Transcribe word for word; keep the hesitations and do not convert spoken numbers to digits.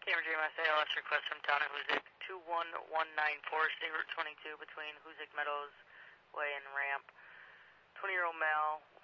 Cambridge M S A L S request from town of Hoosick, two one one nine four, State Route twenty-two between Hoosick Meadows Way and Ramp. twenty-year-old male,